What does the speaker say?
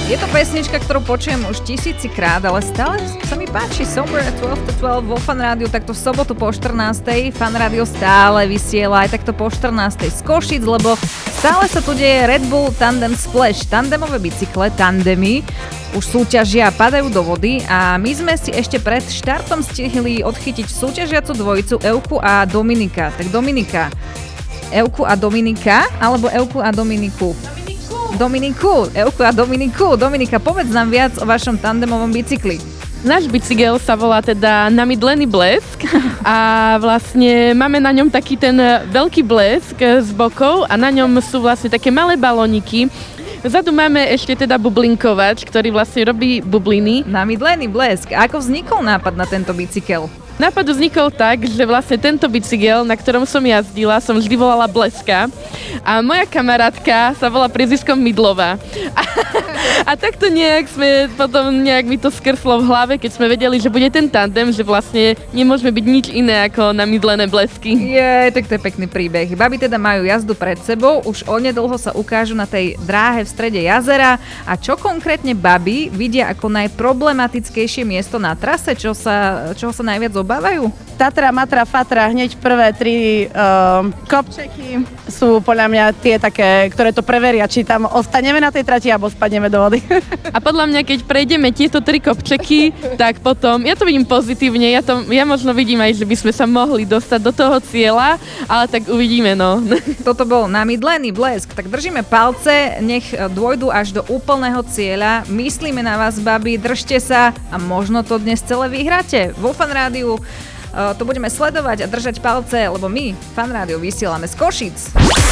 Je to pesnička, ktorú počujem už tisícikrát, ale stále sa mi páči. Somewhere at 12 to 12 vo Fan Rádiu, takto v sobotu po 14. Fan Rádio stále vysiela aj takto po 14. z Košic, lebo stále sa tu deje Red Bull Tandem Splash. Tandemové bicykle, tandemy, už súťažia a padajú do vody a my sme si ešte pred štartom stihli odchytiť súťažiacu dvojicu Evku a Dominika. Tak Dominika, Evku a Dominika, alebo Evku a Dominiku? Evku a Dominiku. Dominika, povedz nám viac o vašom tandemovom bicykli. Náš bicykel sa volá teda Namydlený blesk a vlastne máme na ňom taký ten veľký blesk z bokov a na ňom sú vlastne také malé balóniky. Vzadu máme ešte teda bublinkovač, ktorý vlastne robí bubliny. Namydlený blesk. A ako vznikol nápad na tento bicykel? Nápad vznikol tak, že vlastne tento bicykel, na ktorom som jazdila, som vždy volala Bleska a moja kamarátka sa volá priezviskom Mydlová. A takto nejak mi to skrslo v hlave, keď sme vedeli, že bude ten tandem, že vlastne nemôžeme byť nič iné ako namydlené blesky. Tak to je pekný príbeh. Baby teda majú jazdu pred sebou, už onedlho sa ukážu na tej dráhe v strede jazera. A čo konkrétne baby vidia ako najproblematickejšie miesto na trase, čoho sa najviac obávajú? Tatra, Matra, Fatra, hneď prvé 3 kopčeky sú podľa mňa tie také, ktoré to preveria, či tam ostaneme na tej trati alebo spadneme do vody. A podľa mňa, keď prejdeme tieto 3 kopčeky, tak potom, ja to vidím pozitívne, ja možno vidím aj, že by sme sa mohli dostať do toho cieľa, ale tak uvidíme, no. Toto bol Namydlený blesk, tak držíme palce, nech dôjdu až do úplného cieľa. Myslíme na vás, babi, držte sa a možno to dnes celé vyhráte. Vo Fan Rádiu to budeme sledovať a držať palce, lebo my Fan Rádio vysielame z Košic.